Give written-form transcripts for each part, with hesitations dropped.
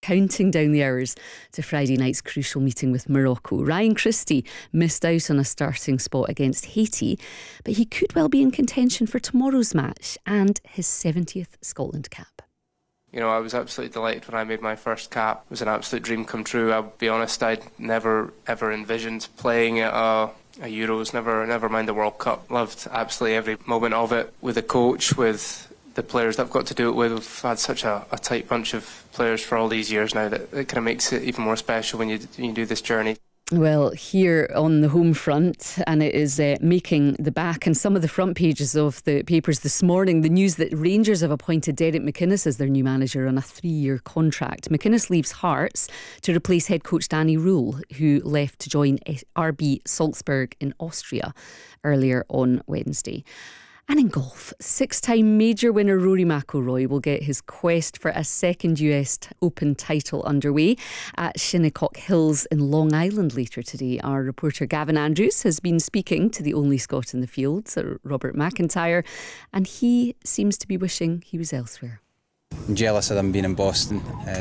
counting down the hours to Friday night's crucial meeting with Morocco. Ryan Christie missed out on a starting spot against Haiti, but he could well be in contention for tomorrow's match and his 70th Scotland cap. You know, I was absolutely delighted when I made my first cap. It was an absolute dream come true. I'll be honest, I'd never ever envisioned playing at a Euros, never mind the World Cup. Loved absolutely every moment of it with the coach, with the players that I've got to do it with. We've had such a tight bunch of players for all these years now that it kind of makes it even more special when you do this journey. Well, here on the home front, and it is making the back and some of the front pages of the papers this morning, the news that Rangers have appointed Derek McInnes as their new manager on a 3-year contract. McInnes leaves Hearts to replace head coach Danny Rule, who left to join RB Salzburg in Austria earlier on Wednesday. And in golf, 6-time major winner Rory McIlroy will get his quest for a second US Open title underway at Shinnecock Hills in Long Island later today. Our reporter Gavin Andrews has been speaking to the only Scot in the field, Sir Robert McIntyre, and he seems to be wishing he was elsewhere. I'm jealous of them being in Boston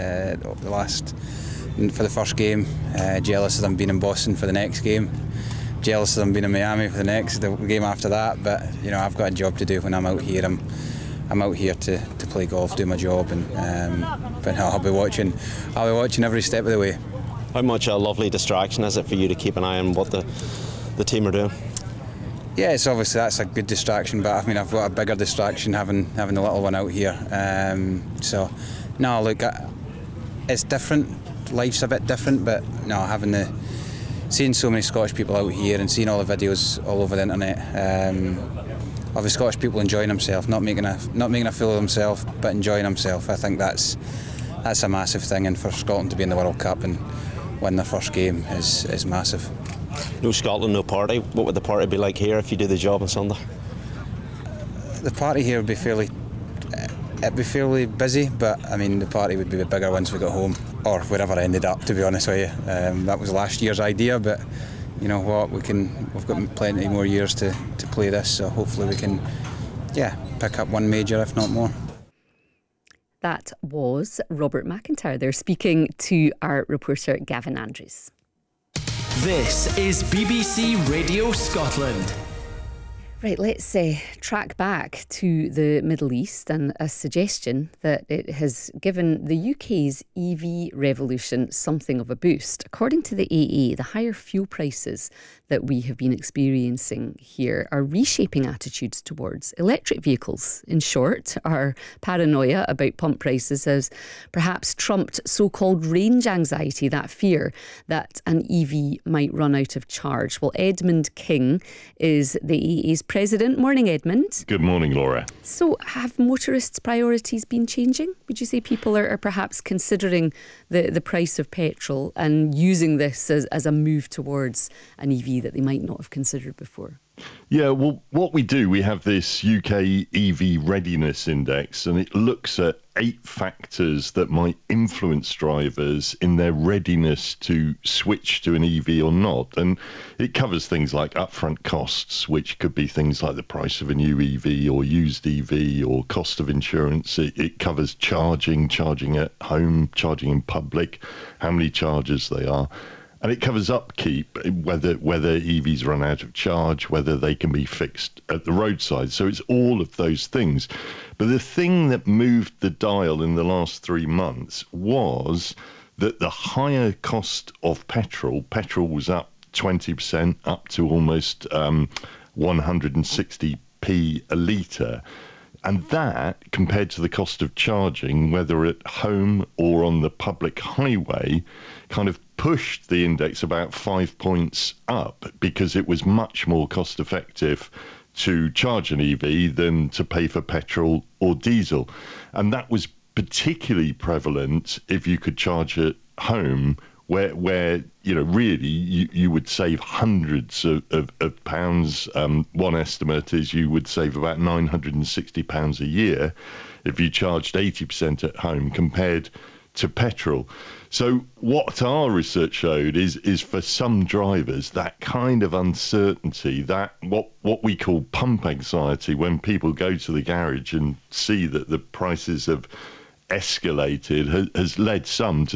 for the first game, jealous of them being in Boston for the next game. Jealous of them being in Miami for the game after that, but you know, I've got a job to do when I'm out here. I'm out here to play golf, do my job, and but no, I'll be watching every step of the way. How much a lovely distraction is it for you to keep an eye on what the team are doing? Yeah, it's obviously that's a good distraction, but I mean I've got a bigger distraction having the little one out here. So no, look, it's different. Life's a bit different, but no, seeing so many Scottish people out here and seeing all the videos all over the internet of the Scottish people enjoying themselves, not making a fool of themselves, but enjoying themselves. I think that's a massive thing, and for Scotland to be in the World Cup and win their first game is massive. No Scotland, no party. What would the party be like here if you do the job on Sunday? The party here would be fairly busy, but I mean the party would be bigger once we got home, or wherever I ended up, to be honest with you. That was last year's idea, but you know what, we've got plenty more years to play this, so hopefully we can pick up one major, if not more. That was Robert McIntyre there speaking to our reporter Gavin Andrews. This is BBC Radio Scotland. Right, let's track back to the Middle East and a suggestion that it has given the UK's EV revolution something of a boost. According to the AA, the higher fuel prices that we have been experiencing here are reshaping attitudes towards electric vehicles. In short, our paranoia about pump prices has perhaps trumped so-called range anxiety, that fear that an EV might run out of charge. Well, Edmund King is the AA's president. Morning, Edmund. Good morning, Laura. So have motorists' priorities been changing? Would you say people are perhaps considering the price of petrol and using this as a move towards an EV that they might not have considered before? Yeah, well, what we do, we have this UK EV Readiness Index, and it looks at 8 factors that might influence drivers in their readiness to switch to an EV or not. And it covers things like upfront costs, which could be things like the price of a new EV or used EV or cost of insurance. It covers charging at home, charging in public, how many chargers they are. And it covers upkeep, whether EVs run out of charge, whether they can be fixed at the roadside. So it's all of those things. But the thing that moved the dial in the last 3 months was that the higher cost of petrol was up 20%, up to almost 160p a litre. And that, compared to the cost of charging, whether at home or on the public highway, kind of pushed the index about 5 points up, because it was much more cost effective to charge an EV than to pay for petrol or diesel. And that was particularly prevalent if you could charge at home, where you know, really you would save hundreds of pounds. One estimate is you would save about £960 a year if you charged 80% at home compared to petrol. So what our research showed is for some drivers, that kind of uncertainty, that what we call pump anxiety, when people go to the garage and see that the prices have escalated, has led some to